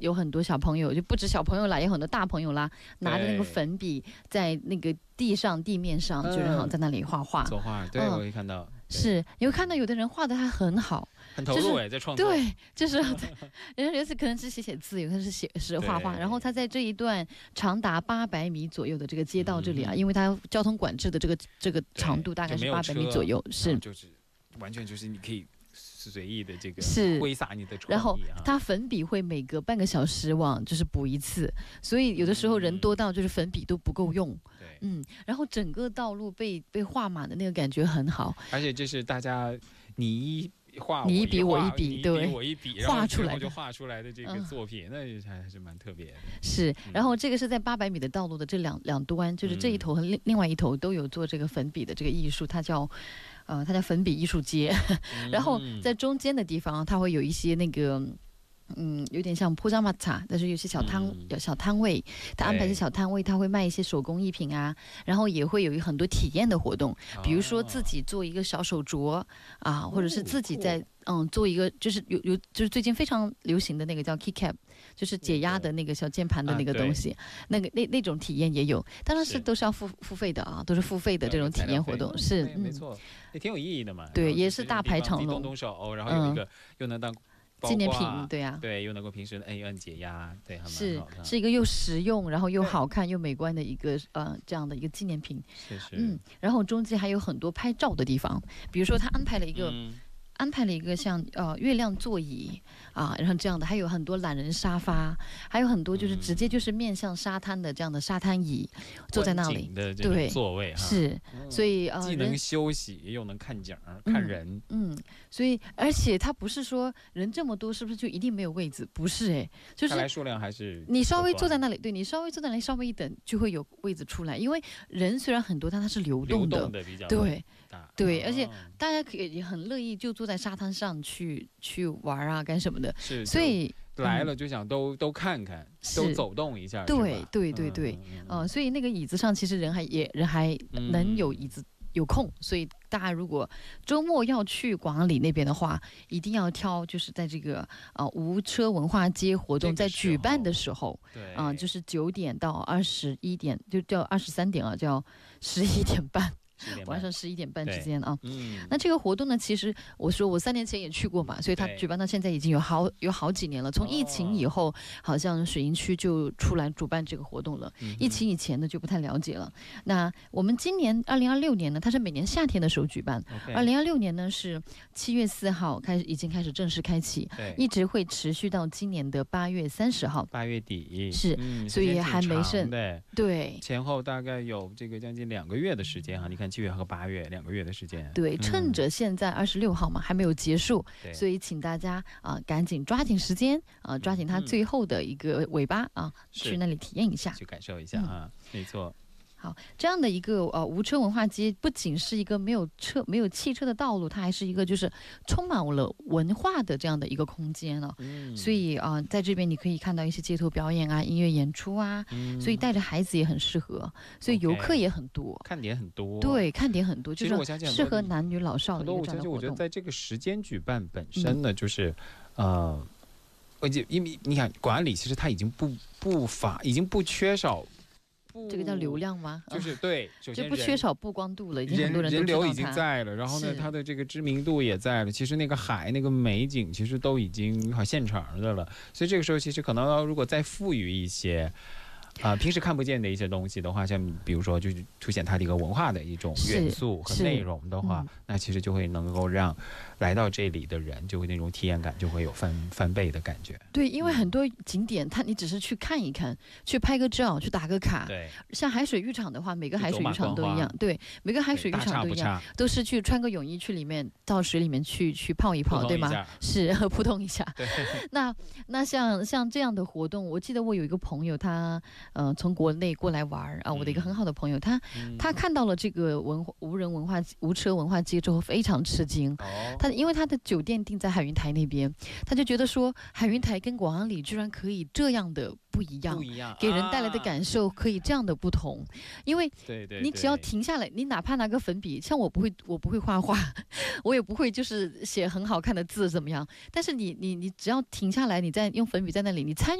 有很多小朋友，就不止小朋友啦，也有很多大朋友啦，拿着那个粉笔在那个地面上，就是好像在那里画画。 作画，对，我会看到。 是，你会看到有的人画的还很好， 很投入在创作。 对，就是人家有次可能是写字，有的是画画，然后他在这一段长达800米左右的这个街道这里啊，因为它交通管制的这个长度大概是800米左右，是就是完全就是你可以随意的这个是挥洒你的创意， 然后它粉笔会每隔半个小时往就是补一次，所以有的时候人多到就是粉笔都不够用。然后整个道路被画满的那个感觉很好， 而且这是大家你一笔我一笔，对， 我一笔画出来就画出来的这个作品，那还是蛮特别的。 是，然后这个是在800米的道路的这两端，就是这一头和另外一头都有做这个粉笔的这个艺术，它叫粉笔艺术街。然后在中间的地方，它会有一些那个。有点像포장마차，但是有些小摊位，他安排一些小摊位，他会卖一些手工艺品啊，然后也会有很多体验的活动，比如说自己做一个小手镯啊，或者是自己在做一个就是就是最近非常流行的那个叫 keycap， 就是解压的那个小键盘的那个东西，那种体验也有，当然是都是要付费的啊，都是付费的这种体验活动，是没错，也挺有意义的嘛。 对，也是大排长龙， 动手，然后有一个又能当纪念品，对啊， 对，又能够平时摁一摁解压，对，还蛮好的， 是一个又实用，然后又好看又美观的一个这样的一个纪念品。 是， 然后中间还有很多拍照的地方，比如说他安排了一个像月亮座椅啊，然后这样的，还有很多懒人沙发，还有很多就是直接就是面向沙滩的这样的沙滩椅，坐在那里的这个座位是，所以既能休息又能看景看人， 所以而且它不是说人这么多是不是就一定没有位置？不是就是看来数量还是你稍微坐在那里，对你稍微坐在那里稍微一等就会有位置出来，因为人虽然很多，但它是流动的比较对，而且大家可以很乐意就坐在沙滩上去玩啊，干什么的。 是， 所以来了就想都看看，都走动一下。 对，所以那个椅子上其实人还能有椅子有空，所以大家如果周末要去广安里那边的话，一定要挑就是在这个无车文化街活动在举办的时候，就是9点到21点，就叫23点啊，叫11点半。晚上11点半之间啊，那这个活动呢，其实我3年前也去过嘛，所以它举办到现在已经有好几年了。从疫情以后，好像水银区就出来主办这个活动了。疫情以前呢就不太了解了。那我们今年2026年呢，它是每年夏天的时候举办，2026年呢是7月4号已经开始正式开启，一直会持续到今年的8月30号 ，8月底是，所以还没剩，对， 前后大概有这个将近2个月的时间哈，你看7月和8月2个月的时间， 对，趁着现在26号嘛还没有结束，所以请大家赶紧抓紧时间抓紧它最后的一个尾巴去那里体验一下， 去感受一下啊，没错。 好，这样的一个无车文化街，不仅是一个没有汽车的道路，它还是一个就是充满了文化的这样的一个空间了。所以在这边你可以看到一些街头表演啊、音乐演出啊，所以带着孩子也很适合，所以游客也很多， 看点很多。 对，看点很多，就是适合男女老少的一个这样的活动。 我觉得在这个时间举办本身呢，就是因为你看广安里其实它已经不缺少。 这个叫流量吗？ 就是对，首先就不缺少曝光度了，已经很多人都知道它， 人流已经在了，然后呢，它的这个知名度也在了。其实那个海、那个美景，其实都已经好现成的了。所以这个时候，其实可能如果再赋予一些平时看不见的一些东西的话，像比如说就是凸显它的一个文化的一种元素和内容的话，那其实就会能够让来到这里的人就会那种体验感就会有翻倍的感觉。 对，因为很多景点你只是去看一看，去拍个照，去打个卡。 对， 像海水浴场的话，每个海水浴场都一样，对，每个海水浴场都一样，都是去穿个泳衣去里面到水里面去泡一泡，对吗？是扑通一下。 对。 那像这样的活动，我记得我有一个朋友，他从国内过来玩我的一个很好的朋友，他看到了这个无车文化街之后非常吃惊。因为他的酒店定在海云台那边，他就觉得说海云台跟广安里居然可以这样的不一样，给人带来的感受可以这样的不同。因为你只要停下来，你哪怕拿个粉笔，像我不会画画，我也不会就是写很好看的字怎么样，但是你只要停下来，你再用粉笔在那里，你参与